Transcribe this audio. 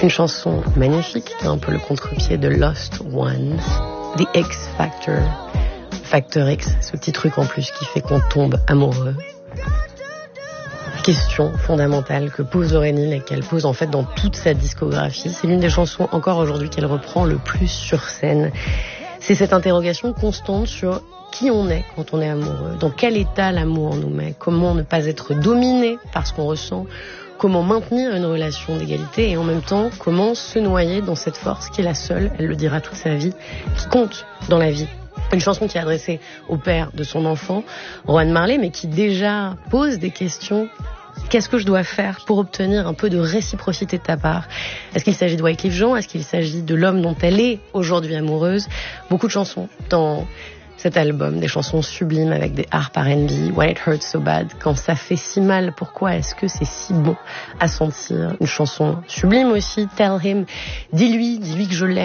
Une chanson magnifique, qui est un peu le contre-pied de Lost One, The X Factor, Factor X, ce petit truc en plus qui fait qu'on tombe amoureux. Question fondamentale que pose Lauryn Hill et qu'elle pose en fait dans toute sa discographie. C'est l'une des chansons encore aujourd'hui qu'elle reprend le plus sur scène. C'est cette interrogation constante sur qui on est quand on est amoureux, dans quel état l'amour nous met, comment ne pas être dominé par ce qu'on ressent, comment maintenir une relation d'égalité et en même temps comment se noyer dans cette force qui est la seule, elle le dira toute sa vie, qui compte dans la vie. Une chanson qui est adressée au père de son enfant, Rowan Marley, mais qui déjà pose des questions. Qu'est-ce que je dois faire pour obtenir un peu de réciprocité de ta part? Est-ce qu'il s'agit de Wyclef Jean? Est-ce qu'il s'agit de l'homme dont elle est aujourd'hui amoureuse? Beaucoup de chansons dans cet album, des chansons sublimes avec des harpes R&B, When It Hurts So Bad, quand ça fait si mal, pourquoi est-ce que c'est si bon à sentir? Une chanson sublime aussi, Tell Him, dis-lui que je l'aime.